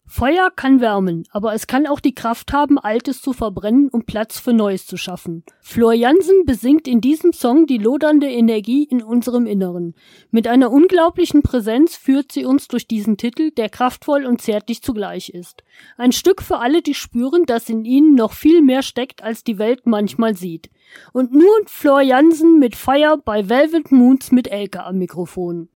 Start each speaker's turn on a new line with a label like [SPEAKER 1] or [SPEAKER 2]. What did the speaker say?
[SPEAKER 1] Feuer kann wärmen, aber es kann auch die Kraft haben, Altes zu verbrennen, um Platz für Neues zu schaffen. Floor Jansen besingt in diesem Song die lodernde Energie in unserem Inneren. Mit einer unglaublichen Präsenz führt sie uns durch diesen Titel, der kraftvoll und zärtlich zugleich ist. Ein Stück für alle, die spüren, dass in ihnen noch viel mehr steckt, als die Welt manchmal sieht. Und nun Floor Jansen mit Fire bei Velvet Moons mit Elke am Mikrofon.